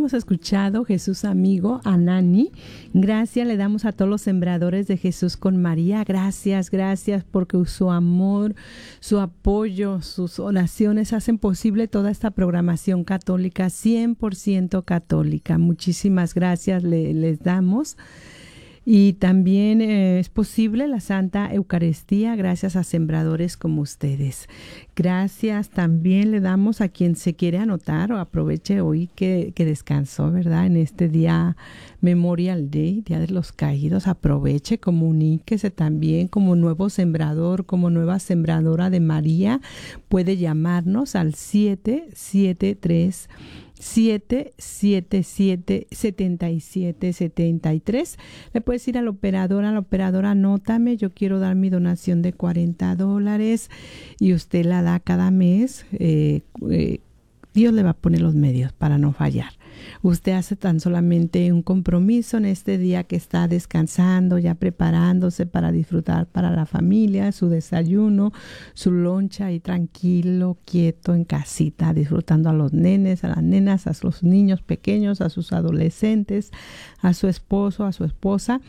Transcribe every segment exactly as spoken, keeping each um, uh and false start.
hemos escuchado Jesús Amigo, a Nani. Gracias le damos a todos los sembradores de Jesús con María. Gracias, gracias, porque su amor, su apoyo, sus oraciones hacen posible toda esta programación católica, cien por ciento católica. Muchísimas gracias le, les damos. Y también eh, es posible la Santa Eucaristía gracias a sembradores como ustedes. Gracias también le damos a quien se quiere anotar o aproveche hoy que, que descansó, ¿verdad? En este día Memorial Day, Día de los Caídos. Aproveche, comuníquese también como nuevo sembrador, como nueva sembradora de María. Puede llamarnos al siete siete tres siete siete siete siete siete siete tres. Le puedes ir a la operadora, a la operadora, anótame, yo quiero dar mi donación de cuarenta dólares y usted la da cada mes. Eh, eh, Dios le va a poner los medios para no fallar. Usted hace tan solamente un compromiso en este día que está descansando, ya preparándose para disfrutar para la familia, su desayuno, su loncha, y tranquilo, quieto en casita, disfrutando a los nenes, a las nenas, a los niños pequeños, a sus adolescentes, a su esposo, a su esposa,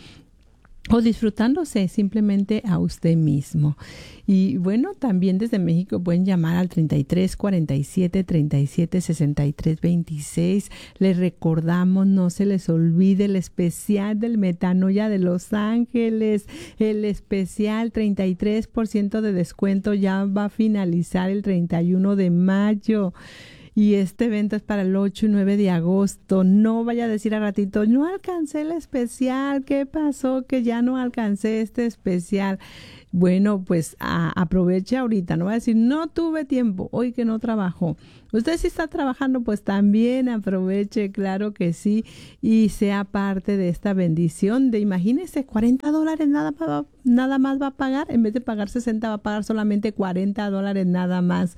o disfrutándose simplemente a usted mismo. Y bueno, también desde México pueden llamar al treinta y tres cuarenta y siete treinta y siete sesenta y tres veintiséis. Les recordamos, no se les olvide el especial del Metanoia de Los Ángeles. El especial treinta y tres por ciento de descuento ya va a finalizar el treinta y uno de mayo. Y este evento es para el ocho y nueve de agosto. No vaya a decir a ratito, no alcancé el especial. ¿Qué pasó? Que ya no alcancé este especial. Bueno, pues a, aproveche ahorita. No va a decir, no tuve tiempo, hoy que no trabajó. Usted sí está trabajando, pues también aproveche, claro que sí. Y sea parte de esta bendición de, imagínese, cuarenta dólares nada más, nada más va a pagar. En vez de pagar sesenta, va a pagar solamente cuarenta dólares nada más.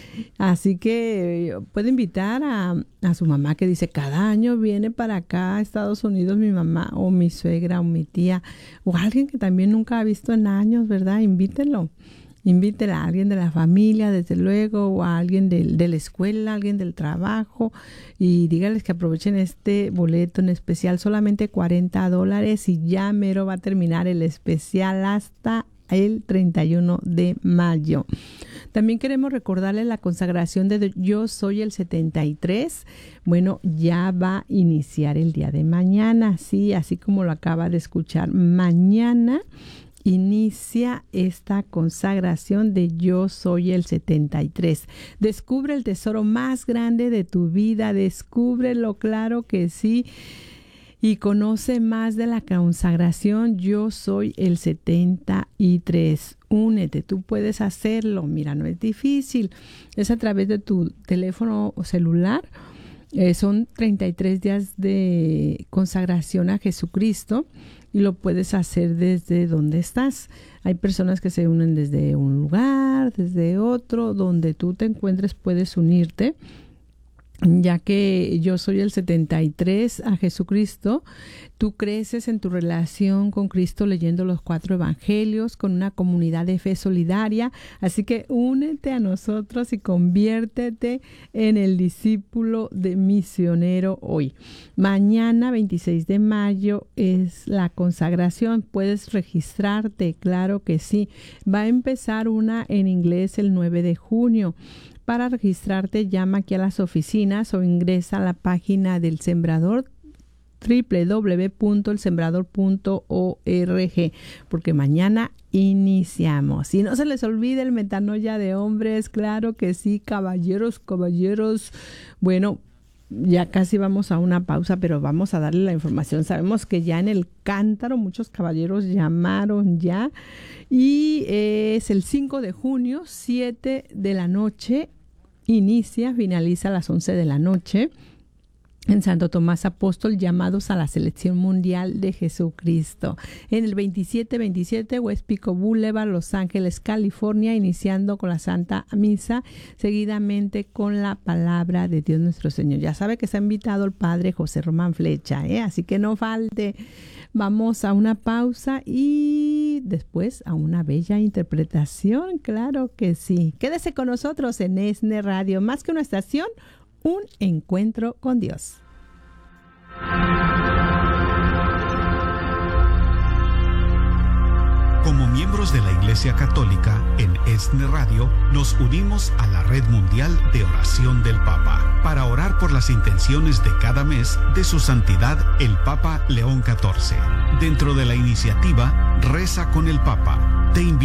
Así que puede invitar a, a su mamá, que dice, cada año viene para acá a Estados Unidos mi mamá o mi suegra o mi tía o alguien que también nunca ha visto en años, ¿verdad? Invítelo. Invítela a alguien de la familia, desde luego, o a alguien de, de la escuela, alguien del trabajo, y dígales que aprovechen este boleto en especial, solamente cuarenta dólares, y ya mero va a terminar el especial hasta el treinta y uno de mayo. También queremos recordarles la consagración de Yo Soy el setenta y tres. Bueno, ya va a iniciar el día de mañana, sí, así como lo acaba de escuchar. Mañana inicia esta consagración de Yo Soy el setenta y tres. Descubre el tesoro más grande de tu vida, descúbrelo, claro que sí. Y conoce más de la consagración Yo Soy el setenta y tres. Únete, tú puedes hacerlo. Mira, no es difícil. Es a través de tu teléfono o celular. Eh, son treinta y tres días de consagración a Jesucristo y lo puedes hacer desde donde estás. Hay personas que se unen desde un lugar, desde otro. Donde tú te encuentres puedes unirte. Ya que Yo Soy el setenta y tres a Jesucristo, tú creces en tu relación con Cristo leyendo los cuatro evangelios con una comunidad de fe solidaria. Así que únete a nosotros y conviértete en el discípulo de misionero hoy. Mañana, veintiséis de mayo, es la consagración. Puedes registrarte, claro que sí. Va a empezar una en inglés el nueve de junio. Para registrarte, llama aquí a las oficinas o ingresa a la página del Sembrador, doble u doble u doble u punto el sembrador punto org, porque mañana iniciamos. Y no se les olvide el Metanoia de hombres, claro que sí, caballeros, caballeros. Bueno, ya casi vamos a una pausa, pero vamos a darle la información. Sabemos que ya en el Cántaro muchos caballeros llamaron ya. Y es el cinco de junio, siete de la noche, inicia, finaliza a las once de la noche. En Santo Tomás Apóstol, llamados a la selección mundial de Jesucristo. En el veintisiete veintisiete West Pico Boulevard, Los Ángeles, California, iniciando con la Santa Misa, seguidamente con la palabra de Dios nuestro Señor. Ya sabe que se ha invitado el Padre José Román Flecha, ¿eh? Así que no falte. Vamos a una pausa y después a una bella interpretación, claro que sí. Quédese con nosotros en ESNE Radio, más que una estación, un encuentro con Dios. Como miembros de la Iglesia Católica, en ESNE Radio, nos unimos a la Red Mundial de Oración del Papa para orar por las intenciones de cada mes de Su Santidad el Papa León catorce. Dentro de la iniciativa Reza con el Papa, te invitamos